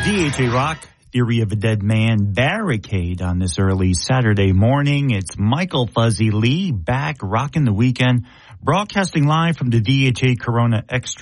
DHA Rock, Theory of a Dead Man, Barricade on this early Saturday morning. It's Michael Fuzzy Lee back rocking the weekend, broadcasting live from the DHA Corona Extra